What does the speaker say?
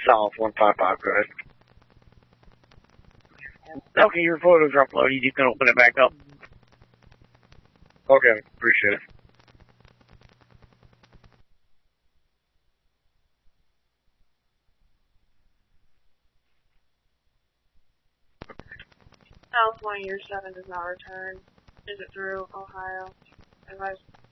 South 155, go ahead. Okay, your photos are uploaded. You can open it back up. Okay, appreciate it. California, your 7 does not return. Is it through Ohio? Advise